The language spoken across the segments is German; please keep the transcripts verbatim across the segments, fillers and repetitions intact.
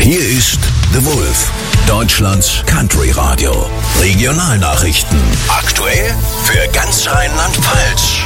Hier ist The Wolf, Deutschlands Country Radio. Regionalnachrichten. Aktuell für ganz Rheinland-Pfalz.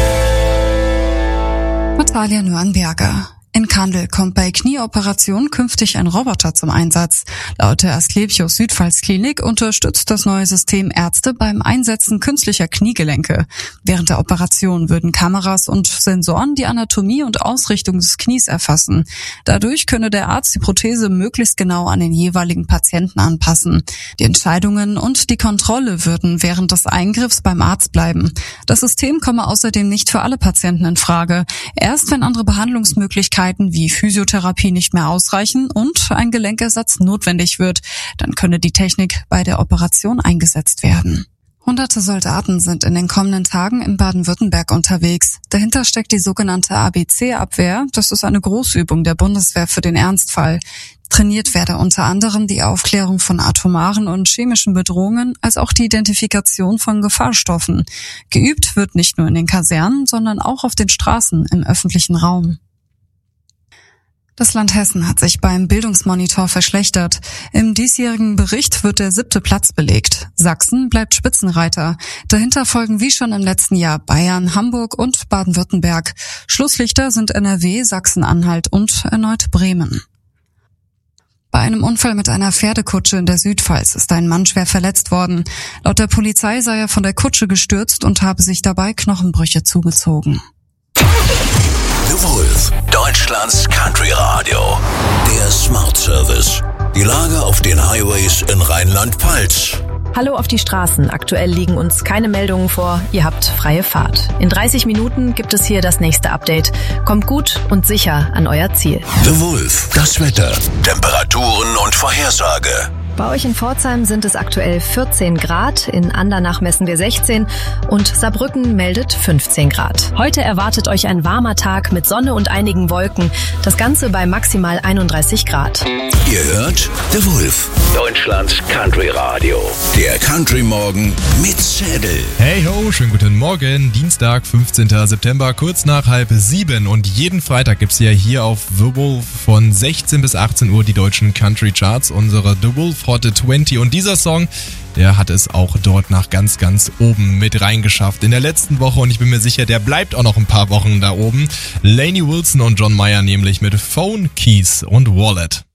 Natalia Nürnberger. In Kandel kommt bei Knieoperationen künftig ein Roboter zum Einsatz. Laut der Asklepios Südpfalz Klinik unterstützt das neue System Ärzte beim Einsetzen künstlicher Kniegelenke. Während der Operation würden Kameras und Sensoren die Anatomie und Ausrichtung des Knies erfassen. Dadurch könne der Arzt die Prothese möglichst genau an den jeweiligen Patienten anpassen. Die Entscheidungen und die Kontrolle würden während des Eingriffs beim Arzt bleiben. Das System komme außerdem nicht für alle Patienten in Frage. Erst wenn andere Behandlungsmöglichkeiten wie Physiotherapie nicht mehr ausreichen und ein Gelenkersatz notwendig wird, dann könne die Technik bei der Operation eingesetzt werden. Hunderte Soldaten sind in den kommenden Tagen in Baden-Württemberg unterwegs. Dahinter steckt die sogenannte A B C-Abwehr. Das ist eine Großübung der Bundeswehr für den Ernstfall. Trainiert werde unter anderem die Aufklärung von atomaren und chemischen Bedrohungen, als auch die Identifikation von Gefahrstoffen. Geübt wird nicht nur in den Kasernen, sondern auch auf den Straßen im öffentlichen Raum. Das Land Hessen hat sich beim Bildungsmonitor verschlechtert. Im diesjährigen Bericht wird der siebte Platz belegt. Sachsen bleibt Spitzenreiter. Dahinter folgen wie schon im letzten Jahr Bayern, Hamburg und Baden-Württemberg. Schlusslichter sind N R W, Sachsen-Anhalt und erneut Bremen. Bei einem Unfall mit einer Pferdekutsche in der Südpfalz ist ein Mann schwer verletzt worden. Laut der Polizei sei er von der Kutsche gestürzt und habe sich dabei Knochenbrüche zugezogen. The Wolf, Deutschlands Country Radio. Der Smart Service. Die Lage auf den Highways in Rheinland-Pfalz. Hallo auf die Straßen. Aktuell liegen uns keine Meldungen vor. Ihr habt freie Fahrt. In dreißig Minuten gibt es hier das nächste Update. Kommt gut und sicher an euer Ziel. The Wolf, das Wetter, Temperaturen und Vorhersage. Bei euch in Pforzheim sind es aktuell vierzehn Grad, in Andernach messen wir sechzehn und Saarbrücken meldet fünfzehn Grad. Heute erwartet euch ein warmer Tag mit Sonne und einigen Wolken, das Ganze bei maximal einunddreißig Grad. Ihr hört The Wolf, Deutschlands Country Radio. Der Country Morgen mit Zettel. Hey ho, schönen guten Morgen, Dienstag, fünfzehnten September, kurz nach halb sieben und jeden Freitag gibt's ja hier auf The Wolf von sechzehn bis achtzehn Uhr die deutschen Country Charts, unsere The Wolf Hot zwanzig und dieser Song, der hat es auch dort nach ganz, ganz oben mit reingeschafft in der letzten Woche und ich bin mir sicher, der bleibt auch noch ein paar Wochen da oben. Lainey Wilson und John Mayer nämlich mit Phone, Keys und Wallet.